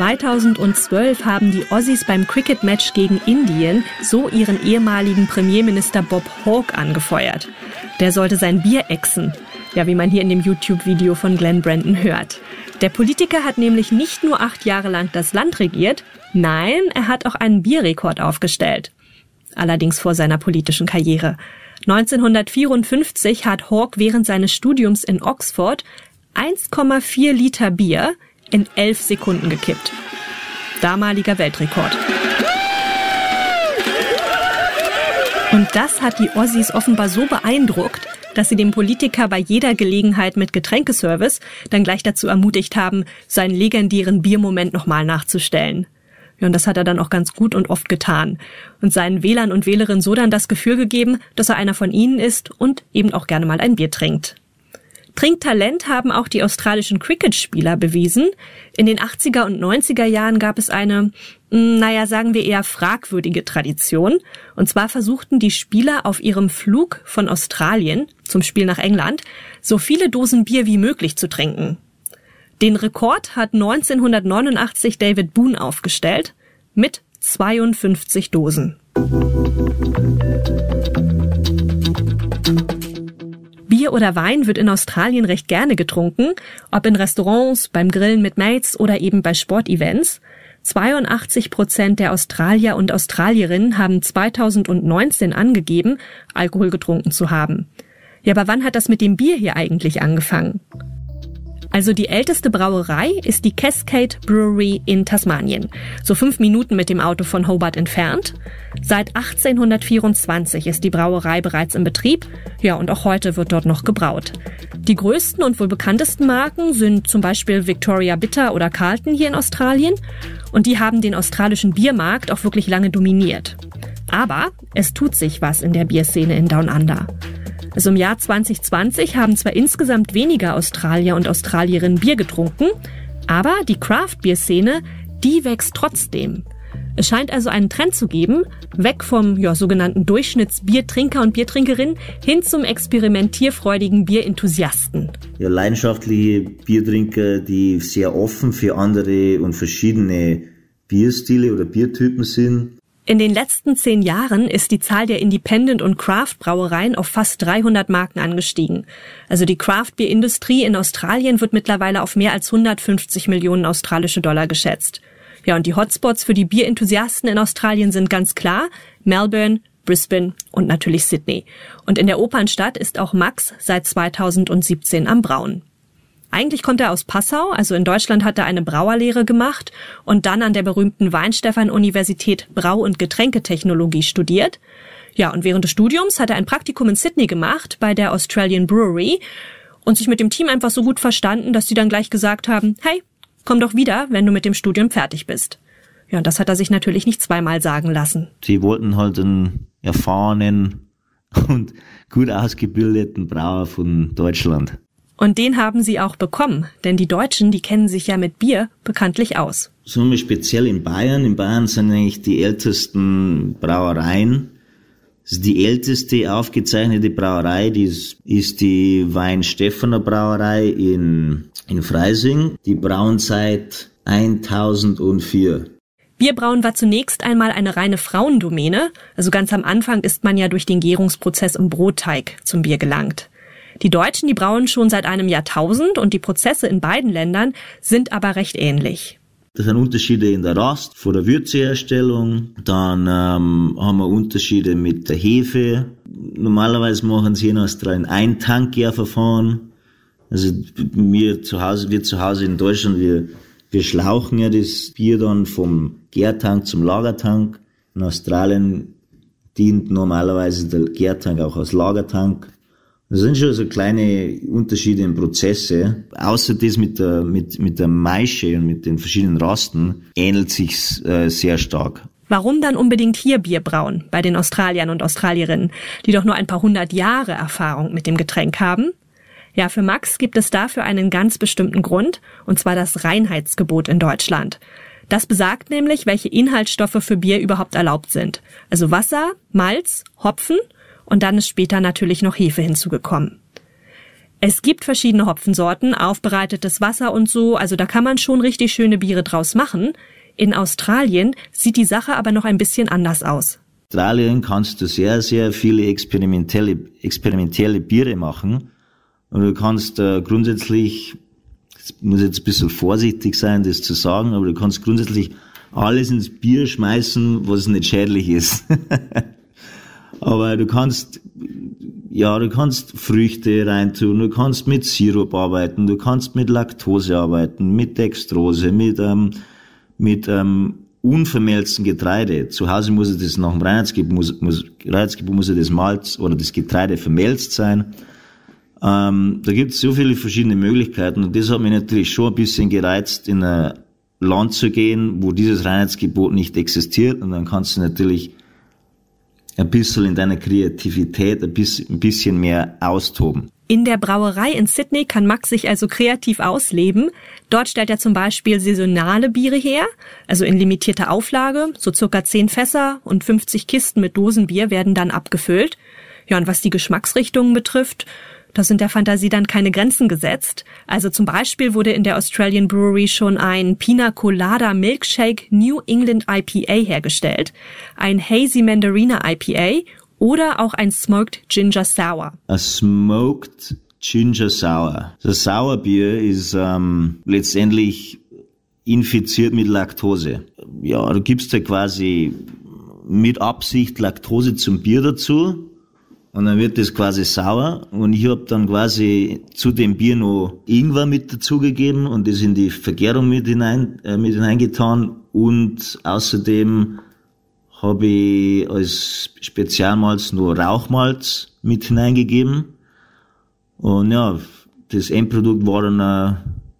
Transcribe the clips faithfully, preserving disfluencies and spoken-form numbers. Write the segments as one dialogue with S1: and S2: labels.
S1: zweitausendzwölf haben die Aussies beim Cricket-Match gegen Indien so ihren ehemaligen Premierminister Bob Hawke angefeuert. Der sollte sein Bier ächzen. Ja, wie man hier in dem YouTube-Video von Glenn Brandon hört. Der Politiker hat nämlich nicht nur acht Jahre lang das Land regiert, nein, er hat auch einen Bierrekord aufgestellt. Allerdings vor seiner politischen Karriere. neunzehnhundertvierundfünfzig hat Hawke während seines Studiums in Oxford eins Komma vier Liter Bier in elf Sekunden gekippt. Damaliger Weltrekord. Und das hat die Aussies offenbar so beeindruckt, dass sie den Politiker bei jeder Gelegenheit mit Getränkeservice dann gleich dazu ermutigt haben, seinen legendären Biermoment nochmal nachzustellen. Ja, und das hat er dann auch ganz gut und oft getan. Und seinen Wählern und Wählerinnen so dann das Gefühl gegeben, dass er einer von ihnen ist und eben auch gerne mal ein Bier trinkt. Trinktalent haben auch die australischen Cricket-Spieler bewiesen. In den achtziger und neunziger Jahren gab es eine, naja, sagen wir eher fragwürdige Tradition. Und zwar versuchten die Spieler auf ihrem Flug von Australien zum Spiel nach England so viele Dosen Bier wie möglich zu trinken. Den Rekord hat neunzehnhundertneunundachtzig David Boone aufgestellt mit zweiundfünfzig Dosen. Bier oder Wein wird in Australien recht gerne getrunken, ob in Restaurants, beim Grillen mit Mates oder eben bei Sportevents. zweiundachtzig Prozent der Australier und Australierinnen haben zweitausendneunzehn angegeben, Alkohol getrunken zu haben. Ja, aber wann hat das mit dem Bier hier eigentlich angefangen? Also die älteste Brauerei ist die Cascade Brewery in Tasmanien, so fünf Minuten mit dem Auto von Hobart entfernt. Seit achtzehnhundertvierundzwanzig ist die Brauerei bereits in Betrieb, ja, und auch heute wird dort noch gebraut. Die größten und wohl bekanntesten Marken sind zum Beispiel Victoria Bitter oder Carlton hier in Australien, und die haben den australischen Biermarkt auch wirklich lange dominiert. Aber es tut sich was in der Bierszene in Down Under. Also im Jahr zwanzig zwanzig haben zwar insgesamt weniger Australier und Australierinnen Bier getrunken, aber die Craft-Bier-Szene, die wächst trotzdem. Es scheint also einen Trend zu geben, weg vom ja, sogenannten Durchschnittsbiertrinker und Biertrinkerin hin zum experimentierfreudigen Bierenthusiasten.
S2: Ja, leidenschaftliche Biertrinker, die sehr offen für andere und verschiedene Bierstile oder Biertypen sind.
S1: In den letzten zehn Jahren ist die Zahl der Independent- und Craft-Brauereien auf fast dreihundert Marken angestiegen. Also die Craft-Bier-Industrie in Australien wird mittlerweile auf mehr als hundertfünfzig Millionen australische Dollar geschätzt. Ja, und die Hotspots für die Bierenthusiasten in Australien sind ganz klar Melbourne, Brisbane und natürlich Sydney. Und in der Opernstadt ist auch Max seit zweitausendsiebzehn am Brauen. Eigentlich kommt er aus Passau, also in Deutschland hat er eine Brauerlehre gemacht und dann an der berühmten Weinstefan-Universität Brau- und Getränketechnologie studiert. Ja, und während des Studiums hat er ein Praktikum in Sydney gemacht bei der Australian Brewery und sich mit dem Team einfach so gut verstanden, dass sie dann gleich gesagt haben, hey, komm doch wieder, wenn du mit dem Studium fertig bist. Ja, und das hat er sich natürlich nicht zweimal sagen lassen.
S2: Sie wollten halt einen erfahrenen und gut ausgebildeten Brauer von Deutschland.
S1: Und den haben sie auch bekommen, denn die Deutschen, die kennen sich ja mit Bier bekanntlich aus.
S2: So speziell in Bayern. In Bayern sind eigentlich die ältesten Brauereien. Das ist die älteste aufgezeichnete Brauerei, die ist, ist die Weinstephaner Brauerei in, in Freising. Die brauen seit eintausendvier.
S1: Bierbrauen war zunächst einmal eine reine Frauendomäne. Also ganz am Anfang ist man ja durch den Gärungsprozess im Brotteig zum Bier gelangt. Die Deutschen, die brauen schon seit einem Jahrtausend und die Prozesse in beiden Ländern sind aber recht ähnlich.
S2: Das sind Unterschiede in der Rast, von der Würzeherstellung, dann ähm, haben wir Unterschiede mit der Hefe. Normalerweise machen sie in Australien ein Tankgärverfahren. Also wir zu Hause, wir zu Hause in Deutschland, wir, wir schlauchen ja das Bier dann vom Gärtank zum Lagertank. In Australien dient normalerweise der Gärtank auch als Lagertank. Das sind schon so kleine Unterschiede im Prozesse. Außer das mit der, mit, mit der Maische und mit den verschiedenen Rasten ähnelt sich's äh, sehr stark.
S1: Warum dann unbedingt hier Bier brauen bei den Australiern und Australierinnen, die doch nur ein paar hundert Jahre Erfahrung mit dem Getränk haben? Ja, für Max gibt es dafür einen ganz bestimmten Grund, und zwar das Reinheitsgebot in Deutschland. Das besagt nämlich, welche Inhaltsstoffe für Bier überhaupt erlaubt sind. Also Wasser, Malz, Hopfen, und dann ist später natürlich noch Hefe hinzugekommen. Es gibt verschiedene Hopfensorten, aufbereitetes Wasser und so, also da kann man schon richtig schöne Biere draus machen. In Australien sieht die Sache aber noch ein bisschen anders aus.
S2: In Australien kannst du sehr, sehr viele experimentelle, experimentelle Biere machen. Und du kannst äh, grundsätzlich, ich muss jetzt ein bisschen vorsichtig sein, das zu sagen, aber du kannst grundsätzlich alles ins Bier schmeißen, was nicht schädlich ist. Aber du kannst, ja, du kannst Früchte reintun, du kannst mit Sirup arbeiten, du kannst mit Laktose arbeiten, mit Dextrose, mit, ähm, mit, ähm, unvermelzten Getreide. Zu Hause muss es das nach dem Reinheitsgebot, muss, muss, Reinheitsgebot muss ja das Malz oder das Getreide vermelzt sein. Ähm, da gibt es so viele verschiedene Möglichkeiten und das hat mich natürlich schon ein bisschen gereizt, in ein Land zu gehen, wo dieses Reinheitsgebot nicht existiert, und dann kannst du natürlich ein bisschen in deiner Kreativität ein bisschen, ein bisschen mehr austoben.
S1: In der Brauerei in Sydney kann Max sich also kreativ ausleben. Dort stellt er zum Beispiel saisonale Biere her, also in limitierter Auflage. So circa zehn Fässer und fünfzig Kisten mit Dosenbier werden dann abgefüllt. Ja, und was die Geschmacksrichtungen betrifft, da sind der Fantasie dann keine Grenzen gesetzt. Also zum Beispiel wurde in der Australian Brewery schon ein Pina Colada Milkshake New England I P A hergestellt, ein Hazy Mandarina I P A oder auch ein Smoked Ginger Sour.
S2: A Smoked Ginger Sour. Das Sauerbier ist ähm, letztendlich infiziert mit Laktose. Ja, du gibst da quasi mit Absicht Laktose zum Bier dazu. Und dann wird das quasi sauer, und ich habe dann quasi zu dem Bier noch Ingwer mit dazugegeben und das in die Vergärung mit hinein äh, mit hineingetan, und außerdem habe ich als Spezialmalz nur Rauchmalz mit hineingegeben. Und ja, das Endprodukt war dann ein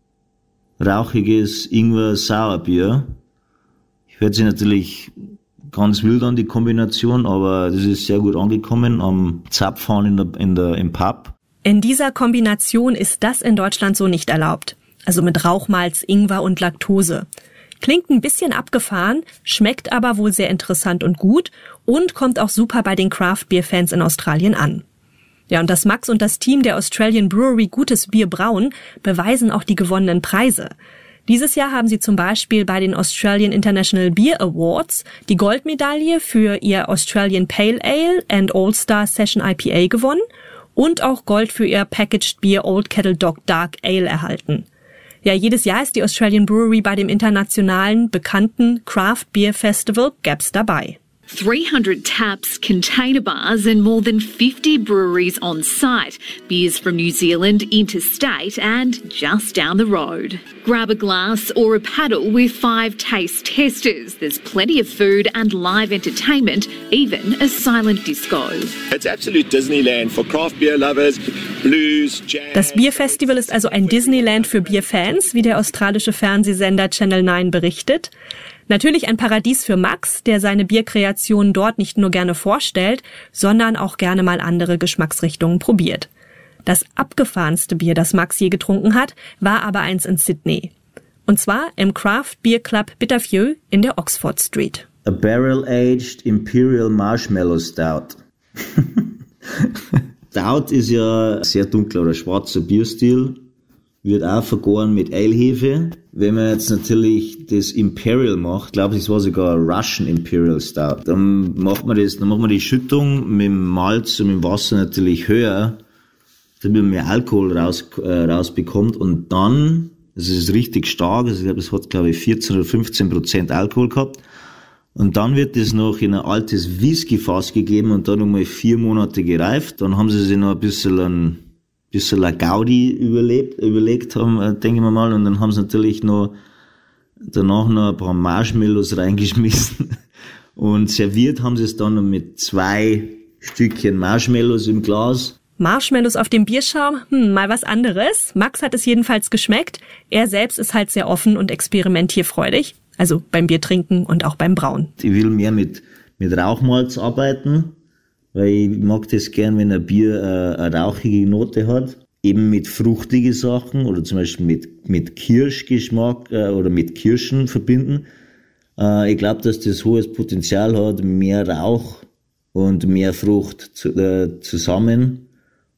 S2: rauchiges Ingwer-Sauerbier. Hört sich natürlich ganz wild an, die Kombination, aber das ist sehr gut angekommen am Zapfhahn in der, in der, im Pub.
S1: In dieser Kombination ist das in Deutschland so nicht erlaubt. Also mit Rauchmalz, Ingwer und Laktose. Klingt ein bisschen abgefahren, schmeckt aber wohl sehr interessant und gut und kommt auch super bei den Craft-Bier-Fans in Australien an. Ja, und dass Max und das Team der Australian Brewery gutes Bier brauen, beweisen auch die gewonnenen Preise. Dieses Jahr haben sie zum Beispiel bei den Australian International Beer Awards die Goldmedaille für ihr Australian Pale Ale and All-Star Session I P A gewonnen und auch Gold für ihr Packaged Beer Old Kettle Dog Dark Ale erhalten. Ja, jedes Jahr ist die Australian Brewery bei dem internationalen, bekannten Craft Beer Festival G A B S dabei.
S3: three hundred taps, container bars and more than fifty breweries on site. Beers from New Zealand, interstate and just down the road. Grab a glass or a paddle with five taste testers. There's plenty of food and live entertainment, even a silent disco.
S4: It's absolute Disneyland for craft beer lovers, blues, jazz.
S1: Das Bierfestival ist also ein Disneyland für Bierfans, wie der australische Fernsehsender Channel neun berichtet. Natürlich ein Paradies für Max, der seine Bierkreationen dort nicht nur gerne vorstellt, sondern auch gerne mal andere Geschmacksrichtungen probiert. Das abgefahrenste Bier, das Max je getrunken hat, war aber eins in Sydney. Und zwar im Craft Beer Club Bittervieux in der Oxford Street.
S2: A Barrel-Aged Imperial Marshmallow Stout. Stout ist ja ein sehr dunkler oder schwarzer Bierstil. Wird auch vergoren mit Ale-Hefe. Wenn man jetzt natürlich das Imperial macht, glaube ich, es war sogar Russian Imperial Stout, dann macht man das, dann macht man die Schüttung mit dem Malz und mit dem Wasser natürlich höher, damit man mehr Alkohol raus, äh, rausbekommt, und dann, das ist richtig stark, also ich glaube, das hat, glaube ich, vierzehn oder fünfzehn Prozent Alkohol gehabt, und dann wird das noch in ein altes Whisky-Fass gegeben und dann nochmal vier Monate gereift. Dann haben sie sich noch ein bisschen ein bisschen eine Gaudi überlebt, überlegt haben, denke ich mal, und dann haben sie natürlich noch danach noch ein paar Marshmallows reingeschmissen, und serviert haben sie es dann noch mit zwei Stückchen Marshmallows im Glas.
S1: Marshmallows auf dem Bierschaum, hm, mal was anderes. Max hat es jedenfalls geschmeckt. Er selbst ist halt sehr offen und experimentierfreudig, also beim Biertrinken und auch beim Brauen.
S2: Ich will mehr mit, mit Rauchmalz arbeiten, weil ich mag das gern, wenn ein Bier äh, eine rauchige Note hat. Eben mit fruchtige Sachen oder zum Beispiel mit, mit Kirschgeschmack äh, oder mit Kirschen verbinden. Äh, ich glaube, dass das hohes Potenzial hat, mehr Rauch und mehr Frucht zu, äh, zusammen.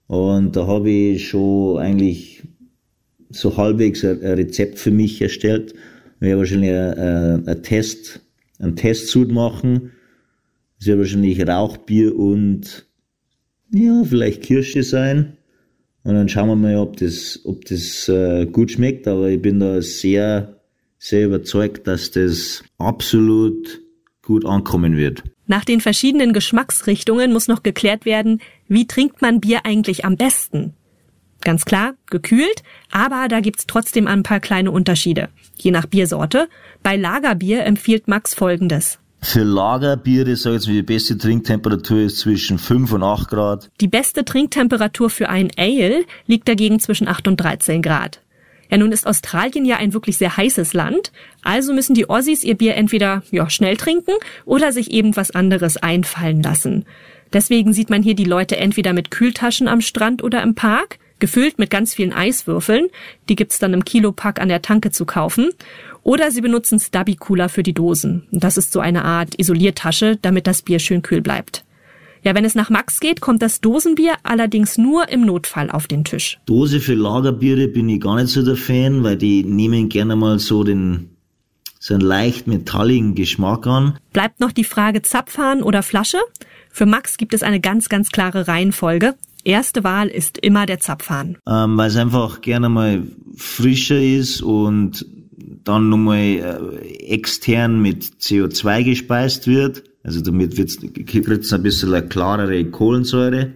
S2: Und da habe ich schon eigentlich so halbwegs ein Rezept für mich erstellt. Ich werde wahrscheinlich ein, ein Test, einen Testsud machen. Das wird wahrscheinlich Rauchbier und ja, vielleicht Kirsche sein. Und dann schauen wir mal, ob das, ob das äh, gut schmeckt. Aber ich bin da sehr, sehr überzeugt, dass das absolut gut ankommen wird.
S1: Nach den verschiedenen Geschmacksrichtungen muss noch geklärt werden, wie trinkt man Bier eigentlich am besten? Ganz klar, gekühlt, aber da gibt's trotzdem ein paar kleine Unterschiede, je nach Biersorte. Bei Lagerbier empfiehlt Max Folgendes.
S2: Für Lagerbiere, sag ich jetzt mal, die beste Trinktemperatur ist zwischen fünf und acht Grad.
S1: Die beste Trinktemperatur für ein Ale liegt dagegen zwischen acht und dreizehn Grad. Ja, nun ist Australien ja ein wirklich sehr heißes Land, also müssen die Aussies ihr Bier entweder ja, schnell trinken oder sich eben was anderes einfallen lassen. Deswegen sieht man hier die Leute entweder mit Kühltaschen am Strand oder im Park, gefüllt mit ganz vielen Eiswürfeln, die gibt's dann im Kilopack an der Tanke zu kaufen, oder sie benutzen Stubby-Cooler für die Dosen. Das ist so eine Art Isoliertasche, damit das Bier schön kühl bleibt. Ja, wenn es nach Max geht, kommt das Dosenbier allerdings nur im Notfall auf den Tisch.
S2: Dose für Lagerbiere bin ich gar nicht so der Fan, weil die nehmen gerne mal so den so einen leicht metalligen Geschmack an.
S1: Bleibt noch die Frage Zapfhahn oder Flasche? Für Max gibt es eine ganz, ganz klare Reihenfolge. Erste Wahl ist immer der Zapfhahn.
S2: Ähm, weil es einfach gerne mal frischer ist und dann nochmal äh, extern mit C O zwei gespeist wird. Also damit wird's, kriegt's ein bisschen eine klarere Kohlensäure.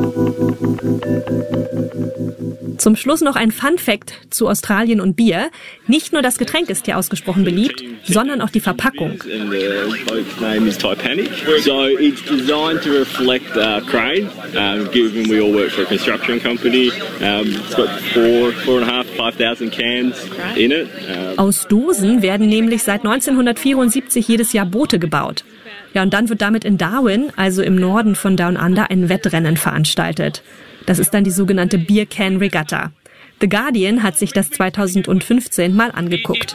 S1: Zum Schluss noch ein Fun-Fact zu Australien und Bier. Nicht nur das Getränk ist hier ausgesprochen beliebt, sondern auch die Verpackung.
S5: And the boat's name is Titanic. So it's designed to reflect uh, Crane, um, given we all work for a construction company. Um, it's got four, four and a half, five thousand cans in it. Um,
S1: Aus Dosen werden nämlich seit neunzehnhundertvierundsiebzig jedes Jahr Boote gebaut. Ja, und dann wird damit in Darwin, also im Norden von Down Under, ein Wettrennen veranstaltet. Das ist dann die sogenannte Beer Can Regatta. The Guardian hat sich das zweitausendfünfzehn mal angeguckt.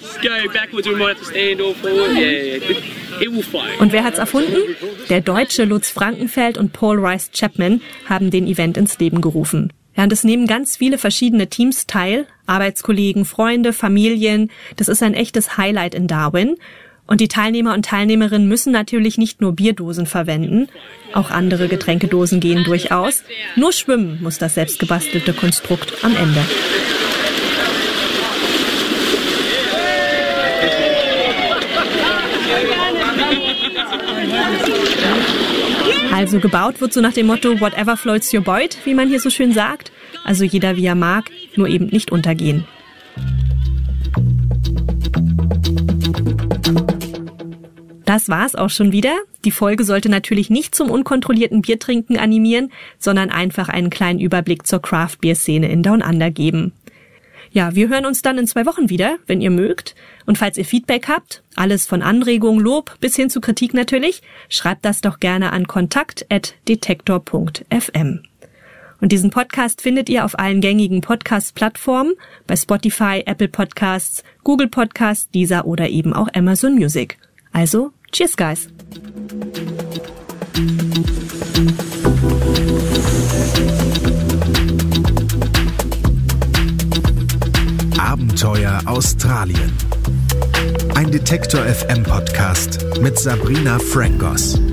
S1: Und wer hat's erfunden? Der Deutsche Lutz Frankenfeld und Paul Rice Chapman haben den Event ins Leben gerufen. Ja, und es nehmen ganz viele verschiedene Teams teil, Arbeitskollegen, Freunde, Familien. Das ist ein echtes Highlight in Darwin. Und die Teilnehmer und Teilnehmerinnen müssen natürlich nicht nur Bierdosen verwenden, auch andere Getränkedosen gehen durchaus. Nur schwimmen muss das selbstgebastelte Konstrukt am Ende. Also gebaut wird so nach dem Motto whatever floats your boat, wie man hier so schön sagt. Also jeder wie er mag, nur eben nicht untergehen. Das war's auch schon wieder. Die Folge sollte natürlich nicht zum unkontrollierten Biertrinken animieren, sondern einfach einen kleinen Überblick zur Craft-Bier-Szene in Down Under geben. Ja, wir hören uns dann in zwei Wochen wieder, wenn ihr mögt. Und falls ihr Feedback habt, alles von Anregung, Lob bis hin zu Kritik natürlich, schreibt das doch gerne an kontakt at detektor punkt f m. Und diesen Podcast findet ihr auf allen gängigen Podcast-Plattformen, bei Spotify, Apple Podcasts, Google Podcasts, Deezer oder eben auch Amazon Music. Also, cheers, guys!
S6: Abenteuer Australien. Ein Detektor F M Podcast mit Sabrina Frangos.